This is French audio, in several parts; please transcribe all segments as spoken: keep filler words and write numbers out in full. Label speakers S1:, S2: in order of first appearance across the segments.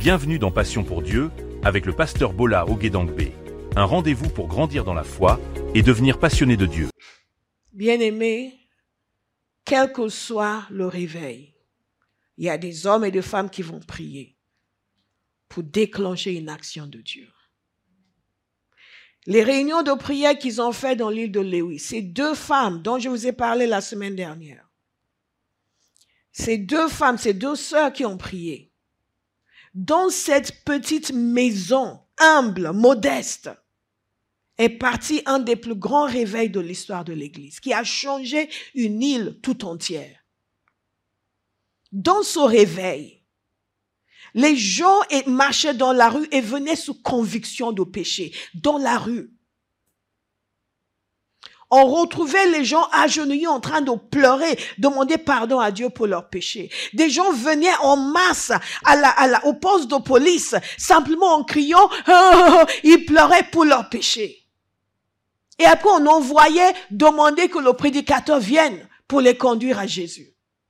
S1: Bienvenue dans Passion pour Dieu avec le pasteur Bola Oguedangbe. Un rendez-vous pour grandir dans la foi et devenir passionné de Dieu.
S2: Bien-aimés, quel que soit le réveil, il y a des hommes et des femmes qui vont prier pour déclencher une action de Dieu. Les réunions de prière qu'ils ont faites dans l'île de Lévis, ces deux femmes dont je vous ai parlé la semaine dernière, ces deux femmes, ces deux sœurs qui ont prié, dans cette petite maison humble, modeste, est parti un des plus grands réveils de l'histoire de l'Église, qui a changé une île tout entière. Dans ce réveil, les gens marchaient dans la rue et venaient sous conviction de péché, dans la rue. On retrouvait les gens agenouillés en train de pleurer, demander pardon à Dieu pour leurs péchés. Des gens venaient en masse à la, à la, au poste de police, simplement en criant, oh, oh, oh, ils pleuraient pour leurs péchés. Et après, on envoyait demander que le prédicateur vienne pour les conduire à Jésus.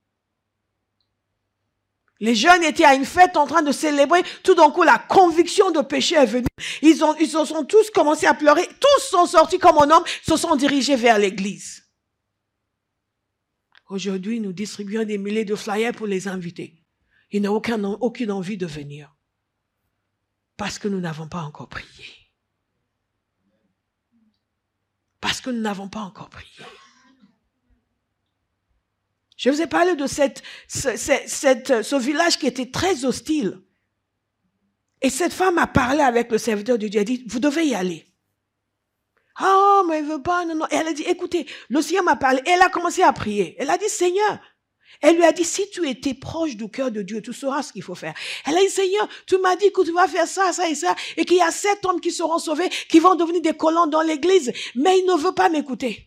S2: Les jeunes étaient à une fête en train de célébrer. Tout d'un coup, la conviction de péché est venue. Ils ont, ils se sont tous commencé à pleurer. Tous sont sortis comme un homme, se sont dirigés vers l'église. Aujourd'hui, nous distribuons des milliers de flyers pour les inviter. Ils n'ont aucun, aucune envie de venir. Parce que nous n'avons pas encore prié. Parce que nous n'avons pas encore prié. Je vous ai parlé de cette, ce, cette, ce village qui était très hostile. Et cette femme a parlé avec le serviteur de Dieu. Elle a dit, vous devez y aller. Ah, oh, mais elle ne veut pas, non, non. Et elle a dit, écoutez, le Seigneur m'a parlé. Et elle a commencé à prier. Elle a dit, Seigneur. Elle lui a dit, si tu étais proche du cœur de Dieu, tu sauras ce qu'il faut faire. Elle a dit, Seigneur, tu m'as dit que tu vas faire ça, ça et ça. Et qu'il y a sept hommes qui seront sauvés, qui vont devenir des colons dans l'église. Mais il ne veut pas m'écouter.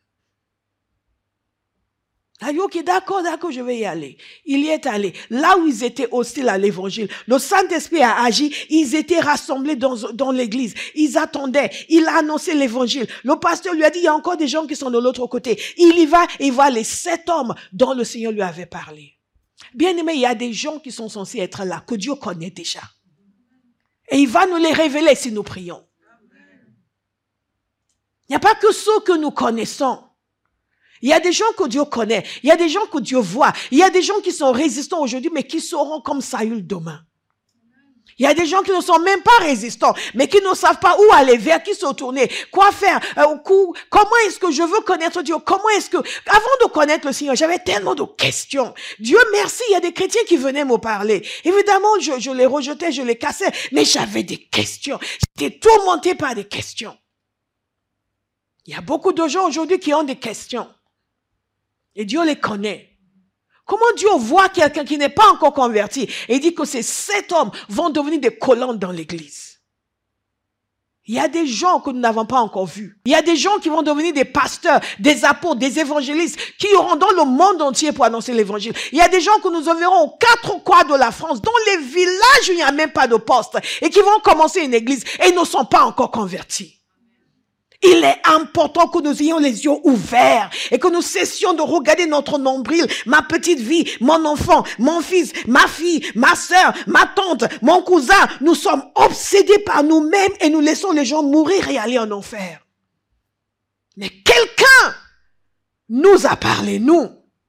S2: Elle a dit, ok, d'accord, d'accord, je vais y aller. Il y est allé. Là où ils étaient hostiles à l'évangile, le Saint-Esprit a agi, ils étaient rassemblés dans, dans l'église. Ils attendaient, il a annoncé l'évangile. Le pasteur lui a dit, il y a encore des gens qui sont de l'autre côté. Il y va, il voit les sept hommes dont le Seigneur lui avait parlé. Bien aimé, il y a des gens qui sont censés être là, que Dieu connaît déjà. Et il va nous les révéler si nous prions. Il n'y a pas que ceux que nous connaissons. Il y a des gens que Dieu connaît. Il y a des gens que Dieu voit. Il y a des gens qui sont résistants aujourd'hui, mais qui seront comme Saül demain. Il y a des gens qui ne sont même pas résistants, mais qui ne savent pas où aller, vers qui se tourner, quoi faire, euh, comment est-ce que je veux connaître Dieu, comment est-ce que, avant de connaître le Seigneur, j'avais tellement de questions. Dieu merci, il y a des chrétiens qui venaient me parler. Évidemment, je, je les rejetais, je les cassais, mais j'avais des questions. J'étais tourmenté par des questions. Il y a beaucoup de gens aujourd'hui qui ont des questions. Et Dieu les connaît. Comment Dieu voit quelqu'un qui n'est pas encore converti et dit que ces sept hommes vont devenir des colons dans l'église? Il y a des gens que nous n'avons pas encore vus. Il y a des gens qui vont devenir des pasteurs, des apôtres, des évangélistes, qui iront dans le monde entier pour annoncer l'évangile. Il y a des gens que nous enverrons aux quatre coins de la France, dans les villages où il n'y a même pas de poste, et qui vont commencer une église et ils ne sont pas encore convertis. Il est important que nous ayons les yeux ouverts et que nous cessions de regarder notre nombril, ma petite vie, mon enfant, mon fils, ma fille, ma sœur, ma tante, mon cousin. Nous sommes obsédés par nous-mêmes et nous laissons les gens mourir et aller en enfer. Mais quelqu'un nous a parlé, nous.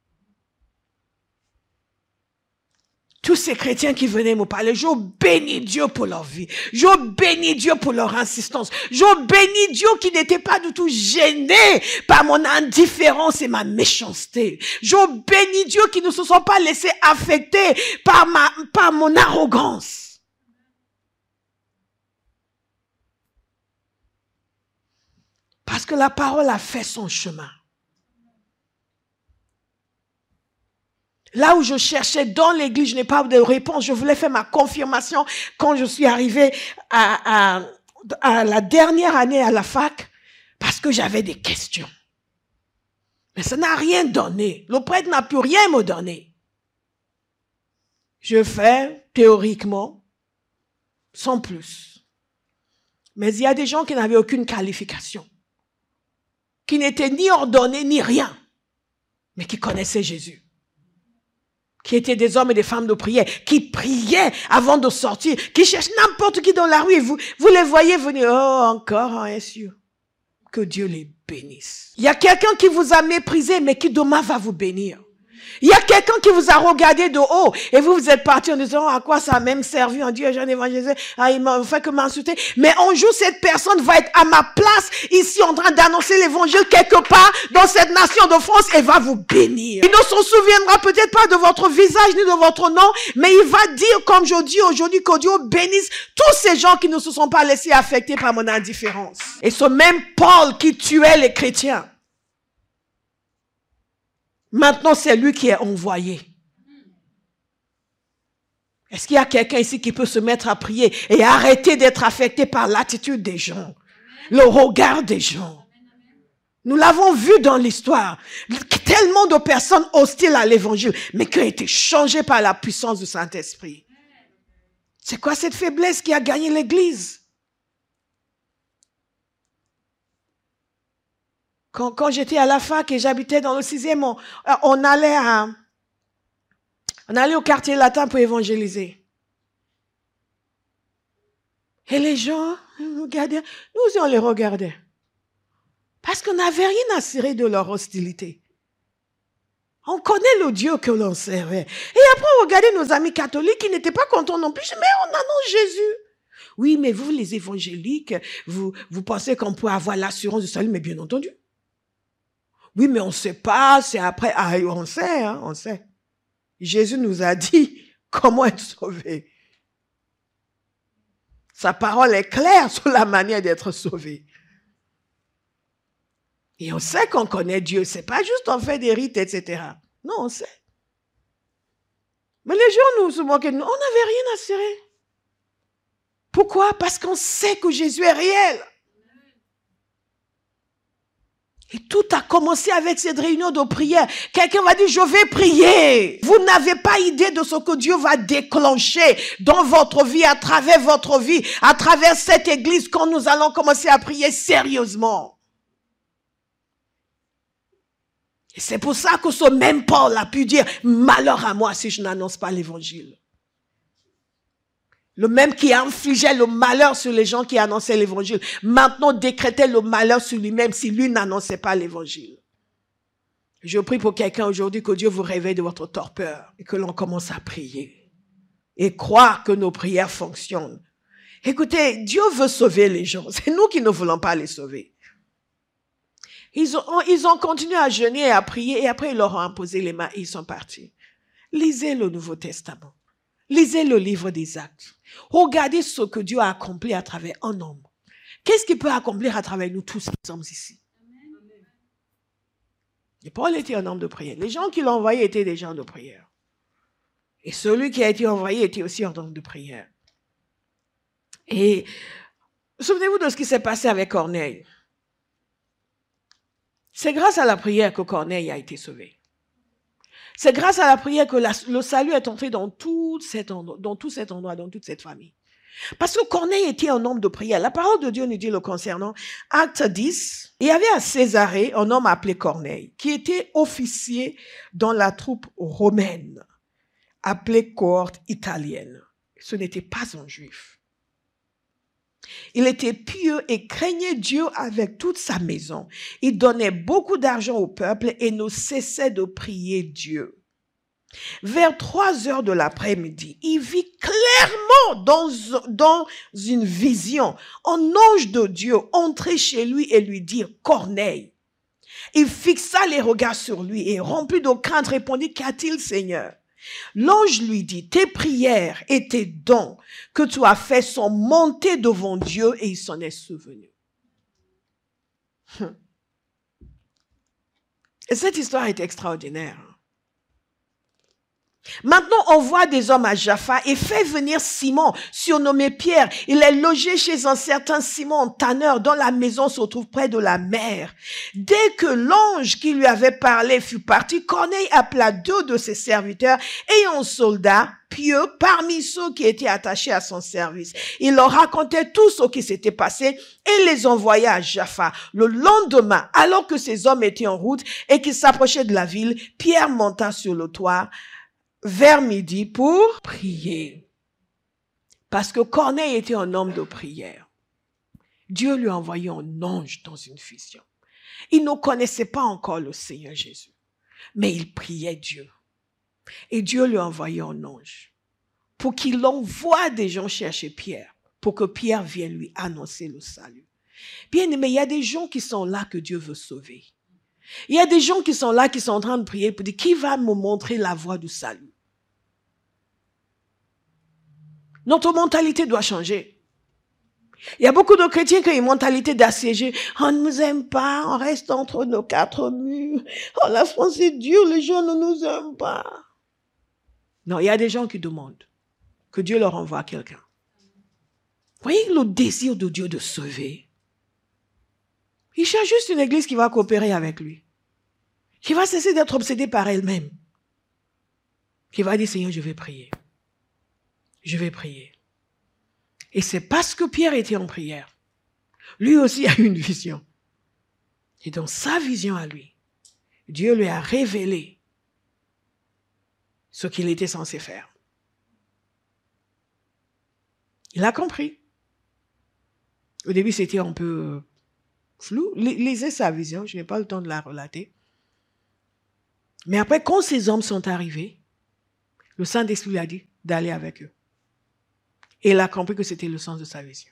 S2: Tous ces chrétiens qui venaient me parler, je bénis Dieu pour leur vie. Je bénis Dieu pour leur insistance. Je bénis Dieu qui n'était pas du tout gêné par mon indifférence et ma méchanceté. Je bénis Dieu qui ne se sont pas laissés affecter par ma, par mon arrogance. Parce que la parole a fait son chemin. Là où je cherchais dans l'église, je n'ai pas de réponse. Je voulais faire ma confirmation quand je suis arrivée à, à, à la dernière année à la fac, parce que j'avais des questions. Mais ça n'a rien donné. Le prêtre n'a pu rien me donner. Je fais théoriquement, sans plus. Mais il y a des gens qui n'avaient aucune qualification, qui n'étaient ni ordonnés ni rien, mais qui connaissaient Jésus. qui étaient des hommes et des femmes de prière, qui priaient avant de sortir, qui cherchent n'importe qui dans la rue et vous, vous les voyez venir. Oh, encore un S U. Que Dieu les bénisse. Il y a quelqu'un qui vous a méprisé, mais qui demain va vous bénir. Il y a quelqu'un qui vous a regardé de haut et vous, vous êtes parti en disant, oh, à quoi ça a même servi en Dieu, j'en évangélisé, ah, il m'a fait que m'insulter. Mais un jour, cette personne va être à ma place ici en train d'annoncer l'évangile quelque part dans cette nation de France et va vous bénir. Il ne se souviendra peut-être pas de votre visage ni de votre nom, mais il va dire, comme je dis aujourd'hui, que Dieu bénisse tous ces gens qui ne se sont pas laissés affecter par mon indifférence. Et ce même Paul qui tuait les chrétiens, maintenant, c'est lui qui est envoyé. Est-ce qu'il y a quelqu'un ici qui peut se mettre à prier et arrêter d'être affecté par l'attitude des gens, le regard des gens? Nous l'avons vu dans l'histoire. Tellement de personnes hostiles à l'évangile, mais qui ont été changées par la puissance du Saint-Esprit. C'est quoi cette faiblesse qui a gagné l'Église? Quand, quand j'étais à la fac et j'habitais dans le sixième, on, on allait à, on allait au quartier latin pour évangéliser. Et les gens nous regardaient, nous aussi on les regardait. Parce qu'on n'avait rien à cirer de leur hostilité. On connaît le Dieu que l'on servait. Et après on regardait nos amis catholiques qui n'étaient pas contents non plus. Mais on annonce Jésus. Oui, mais vous les évangéliques, vous, vous pensez qu'on peut avoir l'assurance du salut, mais bien entendu. Oui, mais on ne sait pas, c'est après. Ah, on sait, hein, on sait. Jésus nous a dit comment être sauvé. Sa parole est claire sur la manière d'être sauvé. Et on sait qu'on connaît Dieu. C'est pas juste on fait des rites, et cetera. Non, on sait. Mais les gens nous se moquaient de nous. On n'avait rien à cirer. Pourquoi? Parce qu'on sait que Jésus est réel. Et tout a commencé avec cette réunion de prière. Quelqu'un va dire, je vais prier. Vous n'avez pas idée de ce que Dieu va déclencher dans votre vie, à travers votre vie, à travers cette église, quand nous allons commencer à prier sérieusement. Et c'est pour ça que ce même Paul a pu dire, malheur à moi si je n'annonce pas l'évangile. Le même qui infligeait le malheur sur les gens qui annonçaient l'évangile, maintenant décrétait le malheur sur lui-même si lui n'annonçait pas l'évangile. Je prie pour quelqu'un aujourd'hui que Dieu vous réveille de votre torpeur et que l'on commence à prier et croire que nos prières fonctionnent. Écoutez, Dieu veut sauver les gens. C'est nous qui ne voulons pas les sauver. Ils ont, ils ont continué à jeûner et à prier et après ils leur ont imposé les mains et ils sont partis. Lisez le Nouveau Testament. Lisez le livre des Actes. Regardez ce que Dieu a accompli à travers un homme. Qu'est-ce qu'il peut accomplir à travers nous tous qui sommes ici? Et Paul était un homme de prière. Les gens qui l'ont envoyé étaient des gens de prière. Et celui qui a été envoyé était aussi un homme de prière. Et souvenez-vous de ce qui s'est passé avec Corneille. C'est grâce à la prière que Corneille a été sauvé. C'est grâce à la prière que la, le salut est entré dans tout cet endroit, dans tout cet endroit, dans toute cette famille. Parce que Corneille était un homme de prière. La parole de Dieu nous dit le concernant. Acte dix, il y avait à Césarée un homme appelé Corneille, qui était officier dans la troupe romaine, appelée cohorte italienne. Ce n'était pas un juif. Il était pieux et craignait Dieu avec toute sa maison. Il donnait beaucoup d'argent au peuple et ne cessait de prier Dieu. Vers trois heures de l'après-midi, il vit clairement dans, dans une vision un ange de Dieu entrer chez lui et lui dire « Corneille ». Il fixa les regards sur lui et rempli de crainte répondit « Qu'a-t-il, Seigneur ?» L'ange lui dit, tes prières et tes dons que tu as faits sont montés devant Dieu et il s'en est souvenu. Et cette histoire est extraordinaire. Maintenant, on voit des hommes à Jaffa et fait venir Simon, surnommé Pierre. Il est logé chez un certain Simon, tanneur, dont la maison se trouve près de la mer. Dès que l'ange qui lui avait parlé fut parti, Corneille appela deux de ses serviteurs et un soldat pieux parmi ceux qui étaient attachés à son service. Il leur racontait tout ce qui s'était passé et les envoya à Jaffa. Le lendemain, alors que ces hommes étaient en route et qu'ils s'approchaient de la ville, Pierre monta sur le toit vers midi pour prier. Parce que Corneille était un homme de prière. Dieu lui a envoyé un ange dans une vision. Il ne connaissait pas encore le Seigneur Jésus, mais il priait Dieu. Et Dieu lui a envoyé un ange pour qu'il envoie des gens chercher Pierre, pour que Pierre vienne lui annoncer le salut. Bien aimé, il y a des gens qui sont là que Dieu veut sauver. Il y a des gens qui sont là, qui sont en train de prier pour dire, qui va me montrer la voie du salut? Notre mentalité doit changer. Il y a beaucoup de chrétiens qui ont une mentalité d'assiégé. On ne nous aime pas, on reste entre nos quatre murs. Oh, la France est dure, les gens ne nous aiment pas. Non, il y a des gens qui demandent que Dieu leur envoie quelqu'un. Voyez le désir de Dieu de sauver. Il cherche juste une église qui va coopérer avec lui. Qui va cesser d'être obsédée par elle-même. Qui va dire, Seigneur, je vais prier. Je vais prier. Et c'est parce que Pierre était en prière. Lui aussi a eu une vision. Et dans sa vision à lui, Dieu lui a révélé ce qu'il était censé faire. Il a compris. Au début, c'était un peu flou. Lisez sa vision, je n'ai pas le temps de la relater. Mais après, quand ces hommes sont arrivés, le Saint-Esprit lui a dit d'aller avec eux. Et il a compris que c'était le sens de sa vision.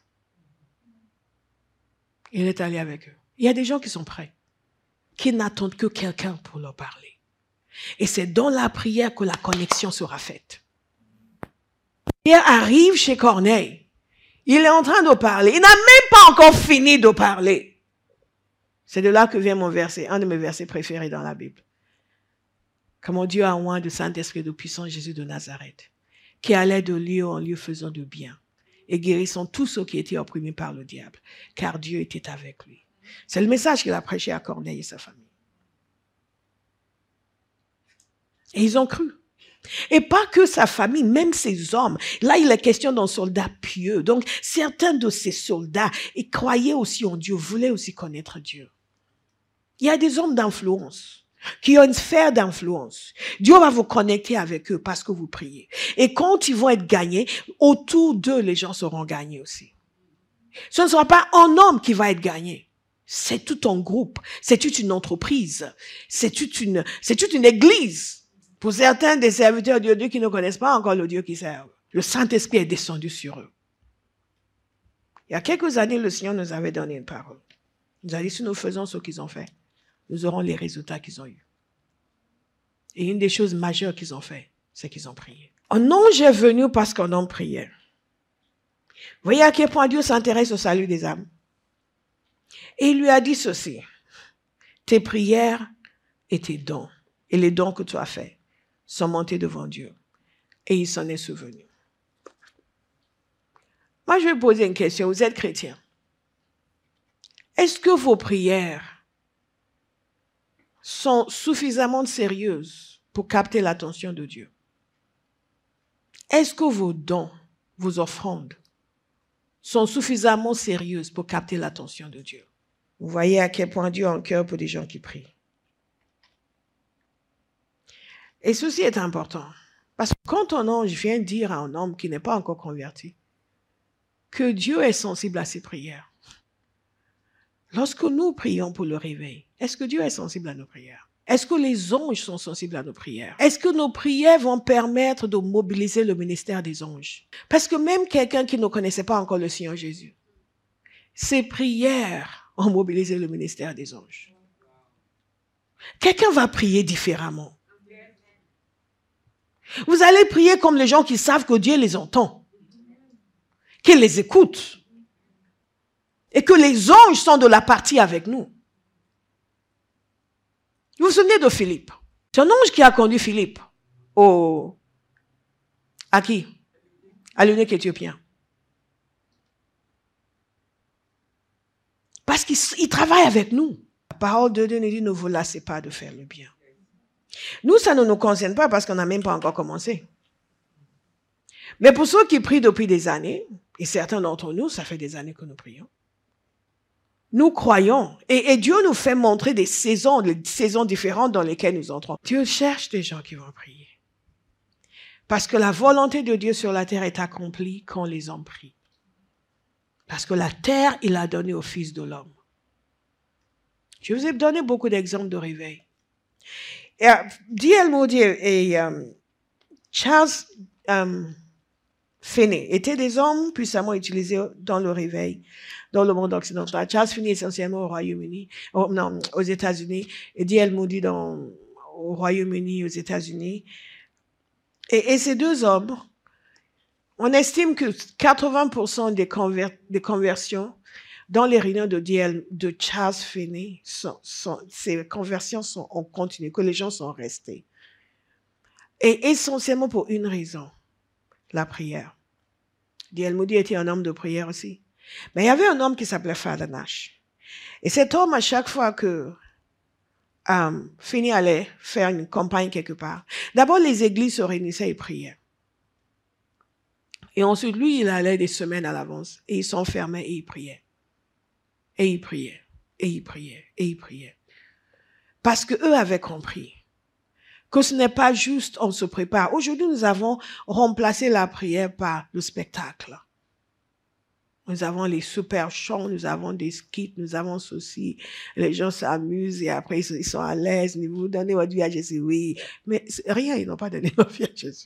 S2: Il est allé avec eux. Il y a des gens qui sont prêts, qui n'attendent que quelqu'un pour leur parler. Et c'est dans la prière que la connexion sera faite. Pierre arrive chez Corneille. Il est en train de parler. Il n'a même pas encore fini de parler. C'est de là que vient mon verset, un de mes versets préférés dans la Bible. Comment Dieu a oint de Saint-Esprit de puissant Jésus de Nazareth, qui allait de lieu en lieu faisant de bien et guérissant tous ceux qui étaient opprimés par le diable, car Dieu était avec lui. C'est le message qu'il a prêché à Corneille et sa famille. Et ils ont cru. Et pas que sa famille, même ses hommes. Là, il est question d'un soldat pieux. Donc, certains de ces soldats, ils croyaient aussi en Dieu, voulaient aussi connaître Dieu. Il y a des hommes d'influence qui ont une sphère d'influence. Dieu va vous connecter avec eux parce que vous priez. Et quand ils vont être gagnés, autour d'eux, les gens seront gagnés aussi. Ce ne sera pas un homme qui va être gagné. C'est tout un groupe. C'est toute une entreprise. C'est toute une, c'est toute une église. Pour certains des serviteurs de Dieu qui ne connaissent pas encore le Dieu qu'ils servent. Le Saint-Esprit est descendu sur eux. Il y a quelques années, le Seigneur nous avait donné une parole. Il nous a dit, si nous faisons ce qu'ils ont fait, nous aurons les résultats qu'ils ont eus. Et une des choses majeures qu'ils ont fait, c'est qu'ils ont prié. Un ange est venu parce qu'un homme priait. Vous voyez à quel point Dieu s'intéresse au salut des âmes. Et il lui a dit ceci, tes prières et tes dons, et les dons que tu as faits, sont montés devant Dieu. Et il s'en est souvenu. Moi, je vais poser une question. Vous êtes chrétien. Est-ce que vos prières sont suffisamment sérieuses pour capter l'attention de Dieu? Est-ce que vos dons, vos offrandes, sont suffisamment sérieuses pour capter l'attention de Dieu? Vous voyez à quel point Dieu a un cœur pour des gens qui prient. Et ceci est important. Parce que quand un ange vient dire à un homme qui n'est pas encore converti que Dieu est sensible à ses prières, lorsque nous prions pour le réveil, est-ce que Dieu est sensible à nos prières? Est-ce que les anges sont sensibles à nos prières? Est-ce que nos prières vont permettre de mobiliser le ministère des anges? Parce que même quelqu'un qui ne connaissait pas encore le Seigneur Jésus, ses prières ont mobilisé le ministère des anges. Quelqu'un va prier différemment. Vous allez prier comme les gens qui savent que Dieu les entend, qu'il les écoute, et que les anges sont de la partie avec nous. Vous vous souvenez de Philippe? C'est un ange qui a conduit Philippe au... à qui? À l'eunuque éthiopien. Parce qu'il travaille avec nous. La parole de Dieu nous dit, ne vous lassez pas de faire le bien. Nous, ça ne nous concerne pas parce qu'on n'a même pas encore commencé. Mais pour ceux qui prient depuis des années, et certains d'entre nous, ça fait des années que nous prions, nous croyons, et, et Dieu nous fait montrer des saisons, des saisons différentes dans lesquelles nous entrons. Dieu cherche des gens qui vont prier. Parce que la volonté de Dieu sur la terre est accomplie quand les hommes prient. Parce que la terre, il l'a donnée au Fils de l'homme. Je vous ai donné beaucoup d'exemples de réveil. Et, uh, D L Moody et um, Charles um, Finney étaient des hommes puissamment utilisés dans le réveil, dans le monde occidental. Charles Finney essentiellement au Royaume-Uni, oh, non, aux États-Unis, et D L Moody dans, au Royaume-Uni, aux États-Unis. Et, et ces deux hommes, on estime que quatre-vingts pour cent des, conver- des conversions dans les réunions de, D L, de Charles Finney, sont, sont, ces conversions sont, ont continué, que les gens sont restés. Et essentiellement pour une raison, la prière. D L Moody était un homme de prière aussi. Mais il y avait un homme qui s'appelait Father Nash. Et cet homme, à chaque fois que um, Finney allait faire une campagne quelque part, d'abord les églises se réunissaient et priaient. Et ensuite, lui, il allait des semaines à l'avance et il s'enfermait et il priait. Et il priait, et il priait, et il priait. Parce que eux avaient compris que ce n'est pas juste on se prépare. Aujourd'hui, nous avons remplacé la prière par le spectacle. Nous avons les super chants, nous avons des skits, nous avons ceci. Les gens s'amusent et après ils sont à l'aise. Vous vous donnez votre vie à Jésus, oui. Mais rien, ils n'ont pas donné leur vie à Jésus.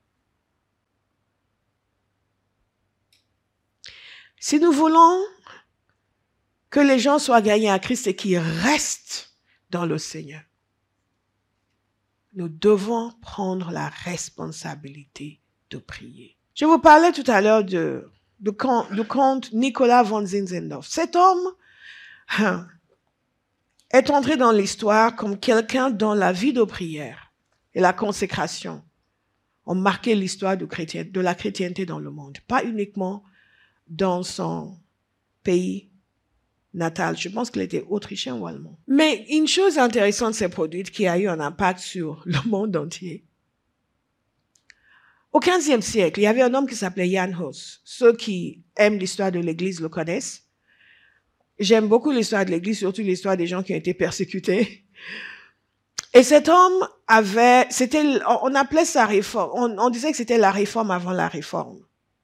S2: Si nous voulons que les gens soient gagnés à Christ et qu'ils restent dans le Seigneur, nous devons prendre la responsabilité de prier. Je vous parlais tout à l'heure de, de, du comte Nicolas von Zinzendorf. Cet homme hein, est entré dans l'histoire comme quelqu'un dont la vie de prière et la consécration ont marqué l'histoire de, chrétien, de la chrétienté dans le monde, pas uniquement dans son pays natal. Je pense qu'il était autrichien ou allemand. Mais une chose intéressante s'est produite qui a eu un impact sur le monde entier. Au quinzième siècle, il y avait un homme qui s'appelait Jan Hus. Ceux qui aiment l'histoire de l'Église le connaissent. J'aime beaucoup l'histoire de l'Église, surtout l'histoire des gens qui ont été persécutés. Et cet homme avait, c'était, on appelait ça réforme, on, on disait que c'était la réforme avant la réforme.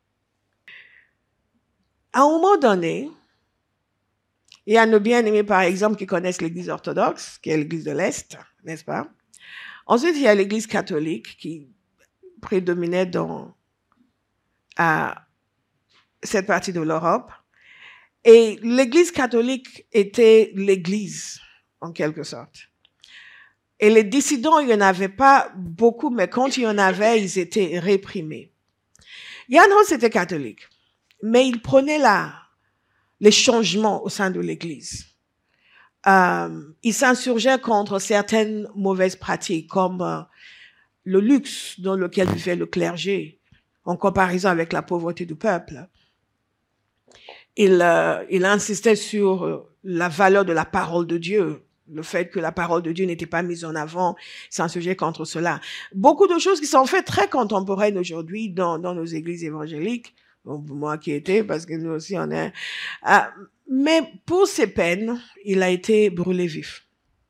S2: À un moment donné, il y a nos bien-aimés, par exemple, qui connaissent l'Église orthodoxe, qui est l'Église de l'Est, n'est-ce pas? Ensuite, il y a l'Église catholique qui prédominait dans à cette partie de l'Europe. Et l'Église catholique était l'Église, en quelque sorte. Et les dissidents, il n'y en avait pas beaucoup, mais quand il y en avait, ils étaient réprimés. Jan Hus était catholique, mais il prenait la... les changements au sein de l'Église. Euh, il s'insurgeait contre certaines mauvaises pratiques, comme euh, le luxe dans lequel vivait le clergé, en comparaison avec la pauvreté du peuple. Il, euh, il insistait sur euh, la valeur de la parole de Dieu, le fait que la parole de Dieu n'était pas mise en avant, il s'insurgeait contre cela. Beaucoup de choses qui sont faites très contemporaines aujourd'hui dans, dans nos églises évangéliques, bon, moi qui étais, parce que nous aussi on est... Euh, mais pour ses peines, il a été brûlé vif.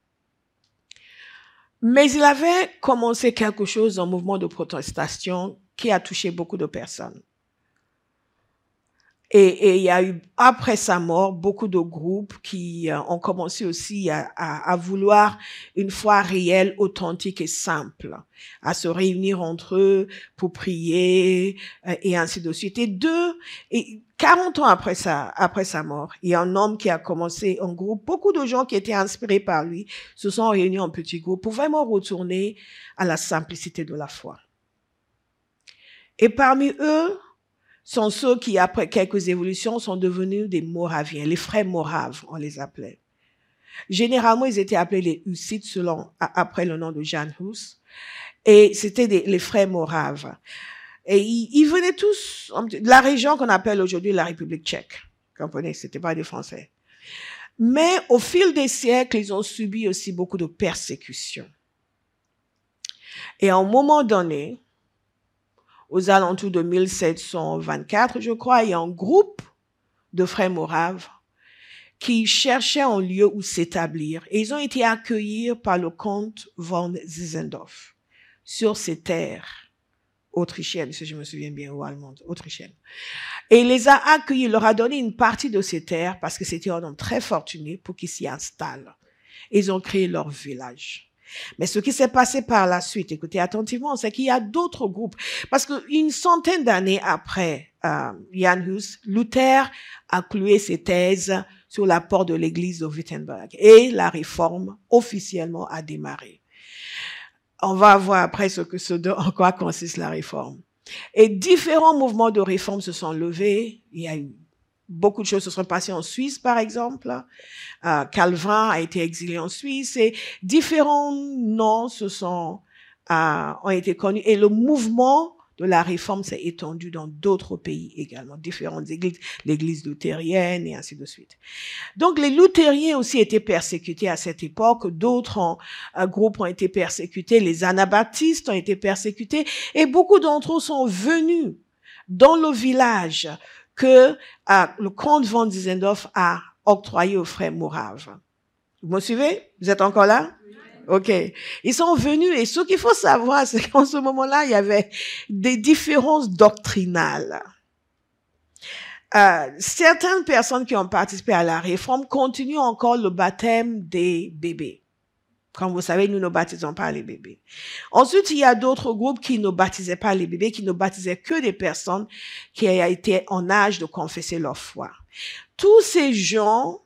S2: Mais il avait commencé quelque chose, un mouvement de protestation qui a touché beaucoup de personnes. Et, et il y a eu, après sa mort, beaucoup de groupes qui euh, ont commencé aussi à, à, à vouloir une foi réelle, authentique et simple, à se réunir entre eux pour prier euh, et ainsi de suite. Et deux, et quarante ans après sa, après sa mort, il y a un homme qui a commencé un groupe. Beaucoup de gens qui étaient inspirés par lui se sont réunis en petits groupes pour vraiment retourner à la simplicité de la foi. Et parmi eux, sont ceux qui, après quelques évolutions, sont devenus des Moraviens, les frères Moraves, on les appelait. Généralement, ils étaient appelés les Hussites, selon, après le nom de Jan Hus. Et c'était des, les frères Moraves. Et ils, ils venaient tous de la région qu'on appelle aujourd'hui la République tchèque. Vous comprenez, c'était pas des Français. Mais au fil des siècles, ils ont subi aussi beaucoup de persécutions. Et à un moment donné, aux alentours de mille sept cent vingt-quatre, je crois, il y a un groupe de frères moraves qui cherchaient un lieu où s'établir. Et ils ont été accueillis par le comte von Zinzendorf sur ses terres autrichienne, si je me souviens bien, ou allemande, autrichienne. Et il les a accueillis, il leur a donné une partie de ses terres parce que c'était un homme très fortuné pour qu'ils s'y installent. Ils ont créé leur village. Mais ce qui s'est passé par la suite, écoutez attentivement, c'est qu'il y a d'autres groupes. Parce qu'une centaine d'années après euh, Jan Hus, Luther a cloué ses thèses sur la porte de l'église de Wittenberg. Et la réforme officiellement a démarré. On va voir après ce que ce, en quoi consiste la réforme. Et différents mouvements de réforme se sont levés. Il y a eu beaucoup de choses se sont passées en Suisse, par exemple. Euh, Calvin a été exilé en Suisse et différents noms se sont, euh, ont été connus. Et le mouvement de la réforme s'est étendu dans d'autres pays également, différentes églises, l'église luthérienne et ainsi de suite. Donc, les luthériens aussi étaient persécutés à cette époque. D'autres ont, euh, groupes ont été persécutés. Les anabaptistes ont été persécutés. Et beaucoup d'entre eux sont venus dans le village que euh, le comte von Zinzendorf a octroyé aux frères Mourave. Vous me suivez? Vous êtes encore là? OK. Ils sont venus et ce qu'il faut savoir, c'est qu'en ce moment-là, il y avait des différences doctrinales. Euh, certaines personnes qui ont participé à la réforme continuent encore le baptême des bébés. Comme vous savez, nous ne baptisons pas les bébés. Ensuite, il y a d'autres groupes qui ne baptisaient pas les bébés, qui ne baptisaient que des personnes qui étaient en âge de confesser leur foi. Tous ces gens